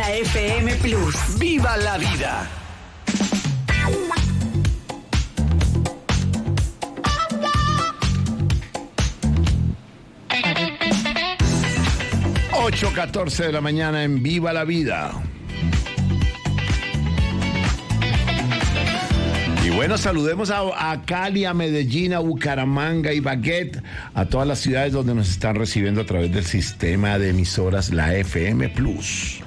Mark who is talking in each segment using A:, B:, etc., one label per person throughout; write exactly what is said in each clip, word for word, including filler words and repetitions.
A: La F M Plus.
B: ¡Viva la vida! ocho catorce de la mañana en Viva la Vida. Y bueno, saludemos a, a Cali, a Medellín, a Bucaramanga y Baguette, a todas las ciudades donde nos están recibiendo a través del sistema de emisoras La F M Plus.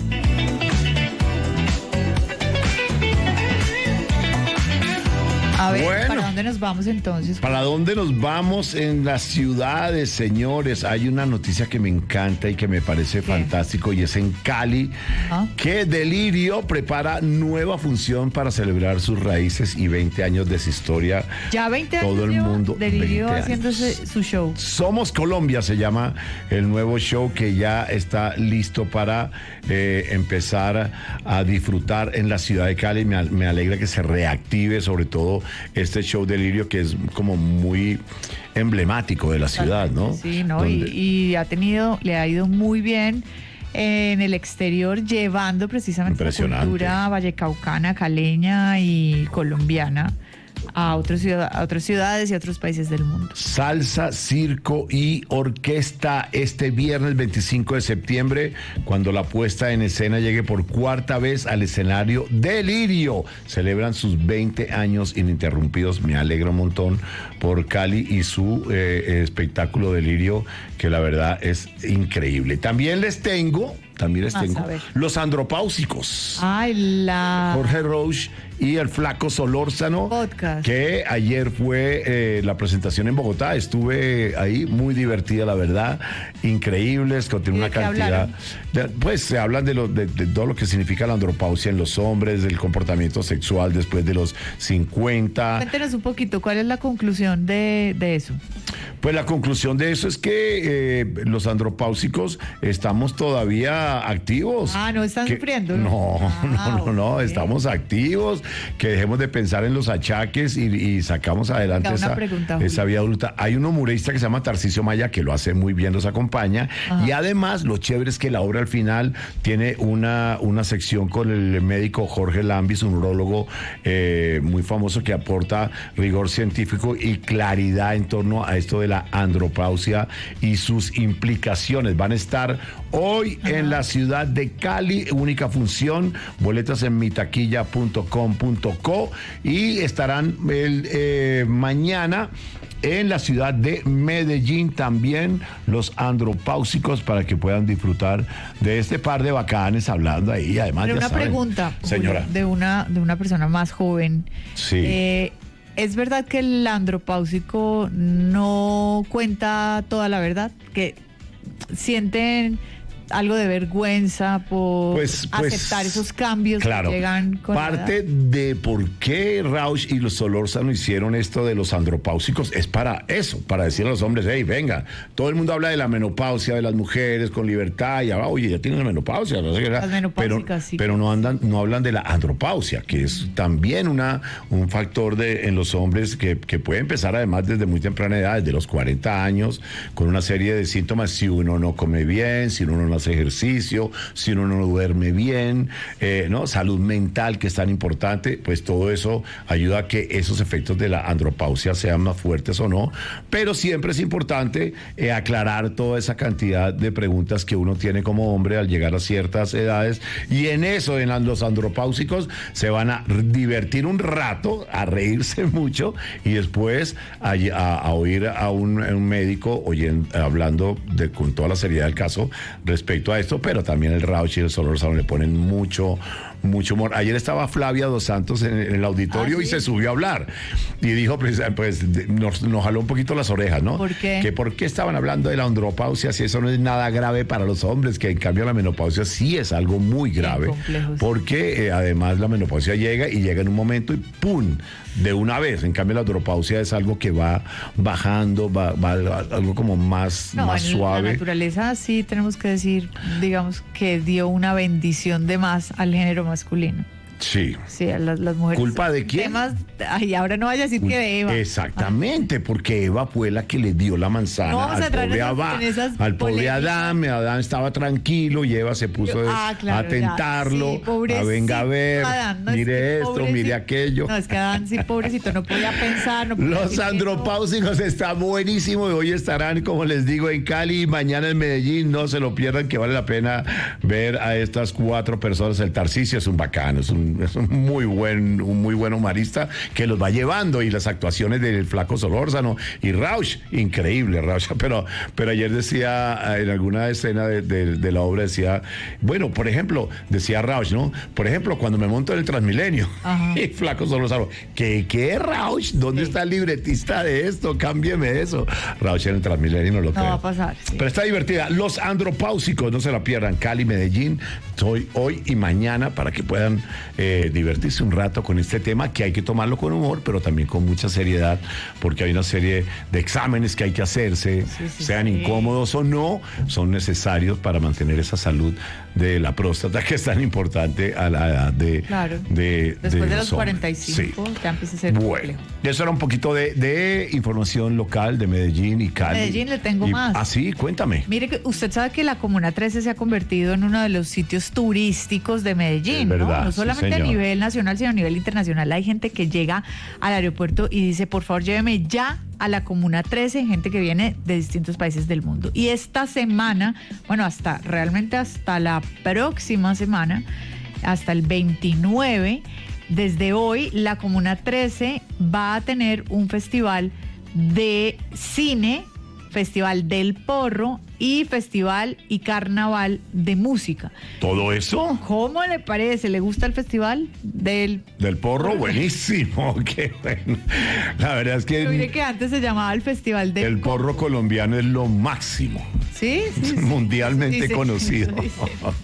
C: A ver,
B: Bueno,
C: ¿para dónde nos vamos entonces?
B: ¿Para dónde nos vamos en las ciudades, señores? Hay una noticia que me encanta y que me parece
C: ¿Qué?
B: fantástico, y es en Cali,
C: ¿Ah?
B: que Delirio prepara nueva función para celebrar sus raíces y veinte años de su historia.
C: Ya veinte años
B: Todo el
C: lleva
B: mundo.
C: Delirio
B: veinte
C: haciendo
B: años.
C: ese- su show.
B: Somos Colombia se llama el nuevo show, que ya está listo para eh, empezar a disfrutar en la ciudad de Cali. Me, al- me alegra que se reactive sobre todo este show Delirio, que es como muy emblemático de la ciudad, ¿no?
C: Sí, ¿no? Y,
B: Donde-
C: y ha tenido, le ha ido muy bien en el exterior, llevando precisamente la
B: Impresionante.
C: cultura vallecaucana, caleña y colombiana a, otros ciudad- a otras ciudades y a otros países del mundo.
B: Salsa, circo y orquesta este viernes veinticinco de septiembre, cuando la puesta en escena llegue por cuarta vez al escenario Delirio. Celebran sus veinte años ininterrumpidos. Me alegra un montón por Cali y su eh, espectáculo Delirio, que la verdad es increíble. También les tengo, también les
C: Más,
B: tengo
C: a ver.
B: los andropáusicos.
C: Ay, la...
B: Jorge Roche y el Flaco Solórzano,
C: Podcast.
B: que ayer fue eh, la presentación en Bogotá. Estuve ahí, muy divertida, la verdad, increíbles, contiene
C: ¿Y de
B: una
C: qué
B: cantidad
C: hablaron?
B: de- pues se hablan de, lo, de, de todo lo que significa la andropausia en los hombres, del comportamiento sexual después de los cincuenta.
C: Cuéntenos un poquito, ¿cuál es la conclusión de, de eso?
B: Pues la conclusión de eso es que eh, los andropáusicos estamos todavía activos.
C: Ah, ¿no están
B: Que-
C: sufriendo?
B: No,
C: Ah,
B: no, no, no,
C: ok.
B: estamos activos, que dejemos de pensar en los achaques y, y sacamos adelante
C: Venga, una
B: esa,
C: pregunta,
B: esa
C: Julio.
B: vida adulta. Hay un humorista que se llama Tarcisio Maya, que lo hace muy bien, los acompaña.
C: Ajá.
B: Y además, lo chévere es que la obra al final tiene una, una sección con el médico Jorge Lambis, un urólogo eh, muy famoso, que aporta rigor científico y claridad en torno a esto de la andropausia y sus implicaciones. Van a estar hoy en la ciudad de Cali, única función, boletas en mitaquilla punto com punto co, y estarán el eh, mañana en la ciudad de Medellín también los andropáusicos, para que puedan disfrutar de este par de bacanes hablando ahí. Además,
C: Pero
B: ya
C: una
B: saben,
C: pregunta,
B: señora.
C: Julio, de una, de una persona más joven.
B: Sí.
C: Eh, ¿Es verdad que el andropáusico no cuenta toda la verdad? ¿Que sienten algo de vergüenza por
B: Pues- pues,
C: aceptar esos cambios
B: Claro,
C: que llegan con la
B: parte
C: edad?
B: de por qué Rausch y los Solórzano hicieron esto de los andropáusicos es para eso, para decir a los hombres: hey, venga, todo el mundo habla de la menopausia de las mujeres con libertad, y ahora, oye, ya tienen la menopausia, no sé qué,
C: Las
B: pero,
C: menopáusicas, sí.
B: pero no andan, no hablan de la andropausia, que es también una un factor de en los hombres que, que puede empezar además desde muy temprana edad, desde los cuarenta años, con una serie de síntomas: si uno no come bien, si uno no hace ejercicio, si uno no duerme bien, eh, ¿no? Salud mental, que es tan importante. Pues todo eso ayuda a que esos efectos de la andropausia sean más fuertes o no, pero siempre es importante eh, aclarar toda esa cantidad de preguntas que uno tiene como hombre al llegar a ciertas edades, y en eso, en los andropáusicos, se van a divertir un rato, a reírse mucho, y después a, a- a oír a un, a un médico oyen- hablando de, con toda la seriedad del caso respecto a esto, pero también el Rauch y el Solórzano le ponen mucho, mucho humor. Ayer estaba Flavia Dos Santos en, en el auditorio
C: ¿Ah,
B: y
C: sí?
B: se subió a hablar y dijo, pues, pues de- nos, nos jaló un poquito las orejas, ¿no?
C: ¿Por qué?
B: Que por qué estaban hablando de la andropausia si eso no es nada grave para los hombres, que en cambio la menopausia sí es algo muy grave,
C: complejo, sí.
B: porque eh, además la menopausia llega y llega en un momento y ¡pum!, de una vez. En cambio la andropausia es algo que va bajando, va, va algo como más,
C: No,
B: más
C: en la
B: suave.
C: naturaleza sí tenemos que decir, digamos, que dio una bendición de más al género masculino.
B: Sí.
C: Sí, a las, las mujeres.
B: ¿Culpa de quién?
C: Temas, ay, ahora no vaya a decir que de Eva.
B: Exactamente, porque Eva fue la que le dio la manzana
C: No vamos a
B: al
C: entrar en
B: pobre,
C: esas-
B: Abba-
C: en esas
B: al pobre
C: polémicas.
B: Adán. Adán estaba tranquilo y Eva se puso
C: Yo-
B: a
C: ah, claro,
B: tentarlo.
C: ya. Sí, pobrecito
B: a venga a ver,
C: Adán, no, es
B: mire
C: que
B: esto,
C: pobrecito-
B: mire aquello.
C: No, es que Adán sí, pobrecito, no podía pensar. No podía
B: Los
C: decir que no.
B: andropáusicos está buenísimo y hoy estarán, como les digo, en Cali y mañana en Medellín. No se lo pierdan, que vale la pena ver a estas cuatro personas. El Tarcisio es un bacano, es un, es un muy buen, un muy buen humorista que los va llevando, y las actuaciones del Flaco Solórzano y Rausch, increíble Rausch. Pero, pero ayer decía en alguna escena de, de, de la obra, decía, bueno, por ejemplo, decía Rausch, ¿no? Por ejemplo, cuando me monto en el Transmilenio, y Flaco Solórzano, ¿qué, qué Rausch? ¿Dónde
C: Sí.
B: está el libretista de esto? Cámbieme eso. Rausch en el Transmilenio no lo
C: No
B: creo.
C: va a pasar. Sí.
B: Pero está divertida. Los andropáusicos, no se la pierdan. Cali, Medellín, hoy, hoy y mañana, para que puedan eh, divertirse un rato con este tema, que hay que tomarlo con humor, pero también con mucha seriedad, porque hay una serie de exámenes que hay que hacerse,
C: Sí, sí,
B: sean
C: sí.
B: incómodos o no, son necesarios para mantener esa salud de la próstata, que es tan importante a la edad de,
C: Claro.
B: de,
C: Después de, los
B: hombres.
C: cuarenta y cinco ya empieza a ser
B: Bueno,
C: complejo.
B: eso era un poquito de, de información local de Medellín y Cali.
C: Medellín le tengo
B: Y-
C: más.
B: Ah, sí, cuéntame.
C: Mire que usted sabe que la Comuna trece se ha convertido en uno de los sitios turísticos de Medellín,
B: Es verdad,
C: ¿no? No
B: sí,
C: solamente a
B: señor.
C: nivel nacional, sino a nivel internacional. Hay gente que llega al aeropuerto y dice, por favor, lléveme ya a la Comuna trece, gente que viene de distintos países del mundo. Y esta semana, bueno, hasta realmente hasta la próxima semana, hasta el veintinueve, desde hoy, la Comuna trece va a tener un festival de cine, Festival del Porro y Festival y Carnaval de Música.
B: ¿Todo eso?
C: ¿Cómo le parece? ¿Le gusta el festival del...
B: Del porro, buenísimo. Qué bueno. La verdad es que
C: Mire que antes se llamaba el Festival del...
B: el porro colombiano es lo máximo.
C: Sí, sí, sí.
B: Mundialmente
C: Dice-
B: conocido.
C: dice.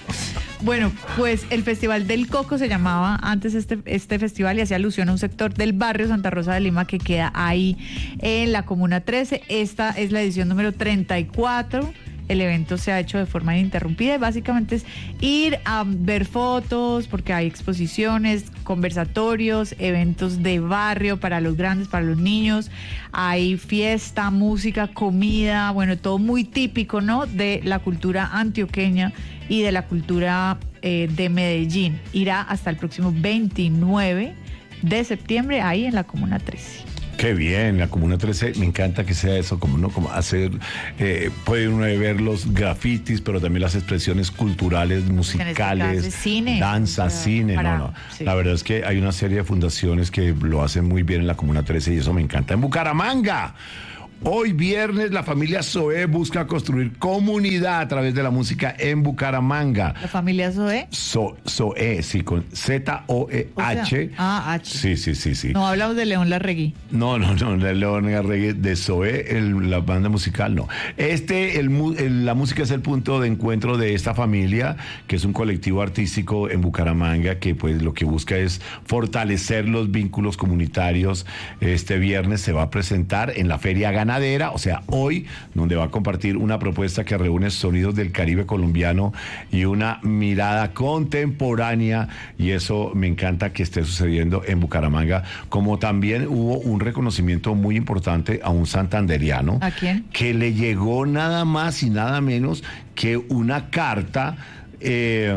C: Bueno, pues el Festival del Coco se llamaba antes este, este festival y hacía alusión a un sector del barrio Santa Rosa de Lima que queda ahí en la Comuna trece. Esta es la edición número treinta y cuatro. El evento se ha hecho de forma ininterrumpida y básicamente es ir a ver fotos porque hay exposiciones, conversatorios, eventos de barrio para los grandes, para los niños. Hay fiesta, música, comida, bueno, todo muy típico, ¿no? De la cultura antioqueña y de la cultura eh, de Medellín. Irá hasta el próximo veintinueve de septiembre ahí en la Comuna trece.
B: Qué bien, la Comuna trece, me encanta que sea eso, como no, como hacer, eh, puede uno ver los grafitis, pero también las expresiones culturales, musicales,
C: caso, cine,
B: danza,
C: para-
B: cine,
C: para-
B: no, no.
C: sí.
B: La verdad es que hay una serie de fundaciones que lo hacen muy bien en la Comuna trece y eso me encanta. En Bucaramanga, hoy viernes, la familia Zoé busca construir comunidad a través de la música en Bucaramanga.
C: La familia Zoé.
B: So, Zoé, sí, con Z O E H.
C: Ah, H.
B: Sí, sí, sí, sí.
C: No hablamos de León Larregui.
B: No, no, no, de León Garregui, de Zoé, el- la banda musical, no. Este, el, mu- el- la música es el punto de encuentro de esta familia, que es un colectivo artístico en Bucaramanga, que pues lo que busca es fortalecer los vínculos comunitarios. Este viernes se va a presentar en la Feria Ganadera, o sea, hoy, donde va a compartir una propuesta que reúne sonidos del Caribe colombiano y una mirada contemporánea, y eso me encanta que esté sucediendo en Bucaramanga, como también hubo un reconocimiento muy importante a un santanderiano.
C: ¿A quién?
B: Que le llegó nada más y nada menos que una carta, eh,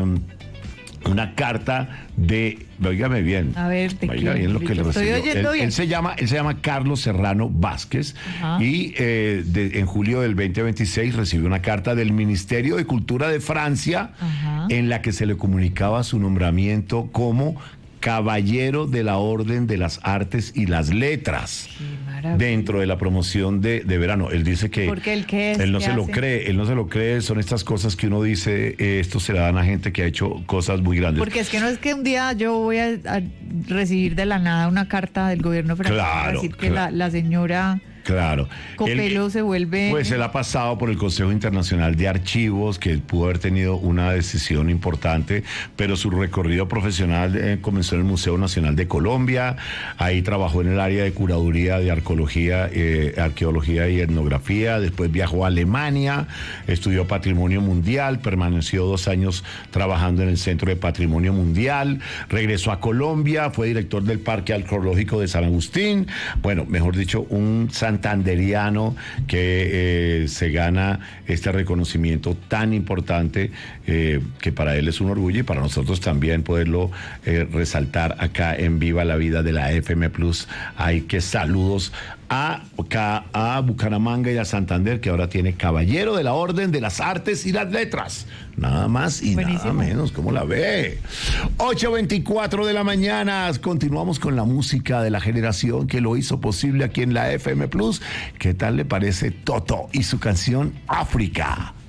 B: una carta de, óigame bien,
C: A ver, ¿de
B: oiga
C: quién?
B: bien lo que le
C: Estoy
B: recibió.
C: oyendo
B: Él,
C: bien.
B: él se llama, él se llama Carlos Serrano Vázquez.
C: Ajá.
B: Y eh, de- en julio del veinte veintiséis recibió una carta del Ministerio de Cultura de Francia,
C: Ajá.
B: en la que se le comunicaba su nombramiento como Caballero de la Orden de las Artes y las Letras.
C: Qué maravilla.
B: Dentro de la promoción de, de verano. Él dice que
C: Porque él qué es,
B: él no
C: ¿qué
B: se lo
C: hace?
B: cree, él no se lo cree, son estas cosas que uno dice, eh, esto se le dan a gente que ha hecho cosas muy grandes.
C: Porque es que no es que un día yo voy a, a recibir de la nada una carta del gobierno francés para
B: Claro,
C: decir que
B: claro.
C: la, la señora
B: Claro.
C: Copelo
B: Él,
C: se vuelve...
B: Pues él ha pasado por el Consejo Internacional de Archivos, que pudo haber tenido una decisión importante, pero su recorrido profesional eh, comenzó en el Museo Nacional de Colombia. Ahí trabajó en el área de curaduría de arqueología, eh, arqueología y etnografía. Después viajó a Alemania, estudió Patrimonio Mundial, permaneció dos años trabajando en el Centro de Patrimonio Mundial, regresó a Colombia, fue director del Parque Arqueológico de San Agustín. Bueno, mejor dicho, un santanderiano que eh, se gana este reconocimiento tan importante, eh, que para él es un orgullo y para nosotros también poderlo eh, resaltar acá en Viva la Vida de la F M Plus. Hay que saludos a, a Bucaramanga y a Santander, que ahora tiene Caballero de la Orden de las Artes y las Letras. Nada más y Buenísimo. Nada menos. ¿Cómo la ve? ocho veinticuatro de la mañana. Continuamos con la música de la generación que lo hizo posible aquí en la F M Plus. ¿Qué tal le parece Toto y su canción África?